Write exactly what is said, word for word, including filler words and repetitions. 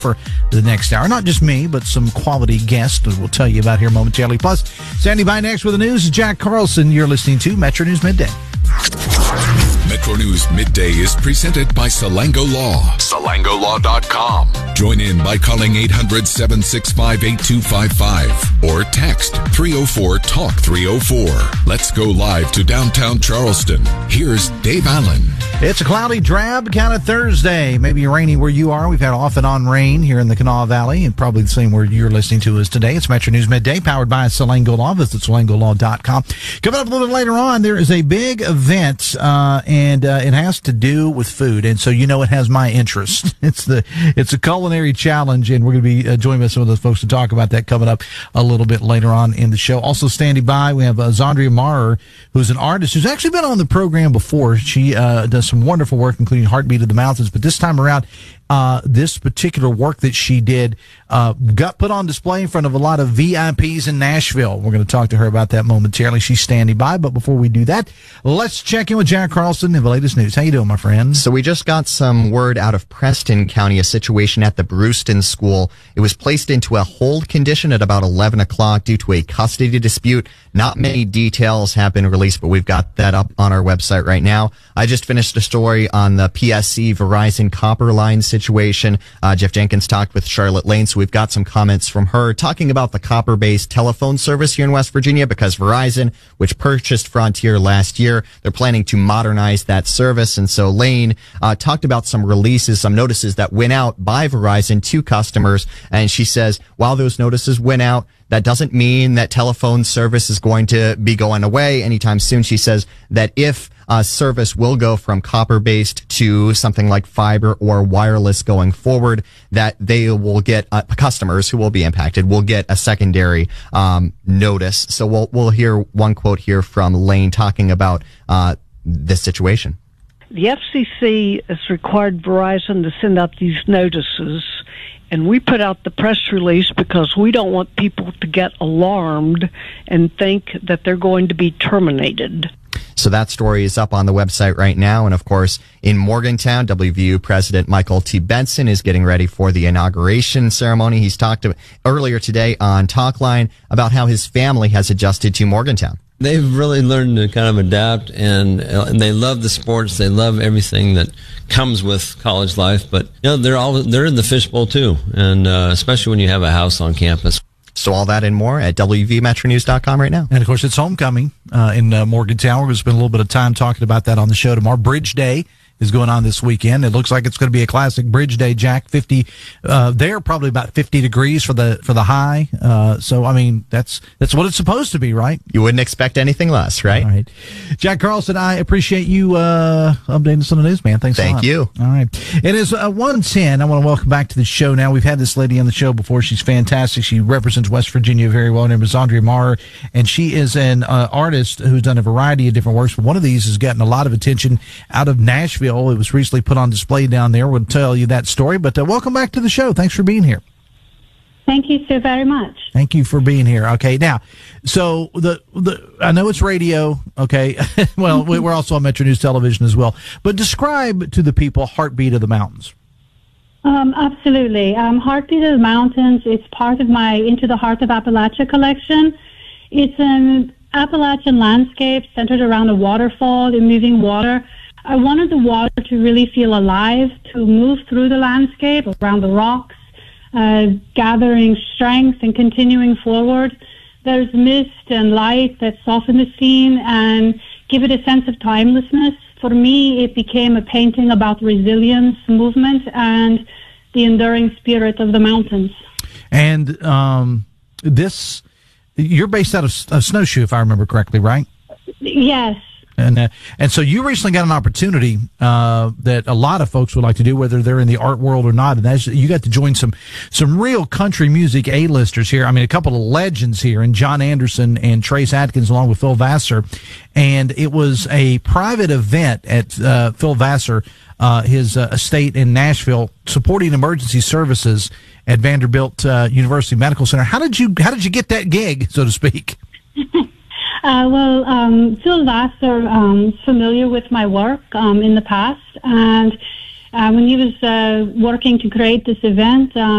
for the next hour. Not just me, but some quality guests that we'll tell you about here momentarily. Plus, standing by next with the news is Jack Carlson. You're listening to Metro News Midday. Metro News Midday is presented by Salango Law. Salango Law dot com. Join in by calling eight hundred, seven six five, eight two five five or text three oh four, talk three oh four. Let's go live to downtown Charleston. Here's Dave Allen. It's a cloudy, drab kind of Thursday. Maybe rainy where you are. We've had off and on rain here in the Kanawha Valley, and probably the same where you're listening to us today. It's Metro News Midday, powered by Salango Law. Visit Salango Law dot com. Coming up a little bit later on, there is a big event, uh, and uh, it has to do with food, and so you know it has my interest. It's the it's a culinary challenge, and we're going to be uh, joined by some of those folks to talk about that coming up a little bit later on in the show. Also standing by, we have uh, Zandria Maurer, who's an artist who's actually been on the program before. She uh, does some wonderful work, including Heartbeat of the Mountains, but this time around, Uh, this particular work that she did uh, got put on display in front of a lot of V I Ps in Nashville. We're going to talk to her about that momentarily. She's standing by, but before we do that, let's check in with Jack Carlson and the latest news. How you doing, my friend? So we just got some word out of Preston County, a situation at the Brewston School. It was placed into a hold condition at about eleven o'clock due to a custody dispute. Not many details have been released, but we've got that up on our website right now. I just finished a story on the P S C Verizon copper line situation. Situation. Uh, Jeff Jenkins talked with Charlotte Lane, so we've got some comments from her talking about the copper-based telephone service here in West Virginia, because Verizon, which purchased Frontier last year, they're planning to modernize that service. And so Lane uh, talked about some releases, some notices that went out by Verizon to customers. And she says, while those notices went out, that doesn't mean that telephone service is going to be going away anytime soon. She says that if uh, service will go from copper-based to something like fiber or wireless going forward, that they will get uh, customers who will be impacted will get a secondary um, notice. So we'll we'll hear one quote here from Lane talking about uh, this situation. The F C C has required Verizon to send out these notices, and we put out the press release because we don't want people to get alarmed and think that they're going to be terminated. So that story is up on the website right now. And of course, in Morgantown, W V U President Michael T. Benson is getting ready for the inauguration ceremony. He's talked to, earlier today on Talkline about how his family has adjusted to Morgantown. They've really learned to kind of adapt, and, and they love the sports. They love everything that comes with college life. But you know, they're all they're in the fishbowl too, and uh, especially when you have a house on campus. So all that and more at W V Metro News dot com right now. And of course, it's homecoming uh, in uh, Morgantown. We're going to spend a little bit of time talking about that on the show tomorrow. Bridge Day is going on this weekend. It looks like it's going to be a classic Bridge Day, Jack. fifty uh there, probably about fifty degrees for the for the high. Uh so I mean, that's that's what it's supposed to be, right? You wouldn't expect anything less, right? All right. Jack Carlson, I appreciate you uh updating us on the news, man. Thanks a lot. Thank you. All right. It is uh, one ten. I want to welcome back to the show now. We've had this lady on the show before. She's fantastic. She represents West Virginia very well. Her name is Zandria Maurer, and she is an uh, artist who's done a variety of different works. But one of these has gotten a lot of attention out of Nashville. It was recently put on display down there. We'll tell you that story, but uh, welcome back to the show. Thanks for being here. Thank you so very much. Thank you for being here. Okay, now, so the the I know it's radio, okay? Well, we're also on Metro News Television as well, but describe to the people Heartbeat of the Mountains. Um, absolutely. Um, Heartbeat of the Mountains, it's part of my Into the Heart of Appalachia collection. It's an Appalachian landscape centered around a waterfall in moving water. I wanted the water to really feel alive, to move through the landscape, around the rocks, uh, gathering strength and continuing forward. There's mist and light that soften the scene and give it a sense of timelessness. For me, it became a painting about resilience, movement, and the enduring spirit of the mountains. And um, this, you're based out of, of Snowshoe, if I remember correctly, right? Yes. And uh, and so you recently got an opportunity uh, that a lot of folks would like to do, whether they're in the art world or not. And that's, you got to join some some real country music A-listers here. I mean, a couple of legends here, and John Anderson and Trace Atkins, along with Phil Vassar. And it was a private event at uh, Phil Vassar, uh, his uh, estate in Nashville, supporting emergency services at Vanderbilt uh, University Medical Center. How did you how did you get that gig, so to speak? Uh, well, um, Phil Vassar um, familiar with my work um, in the past, and Uh, when he was uh, working to create this event, um,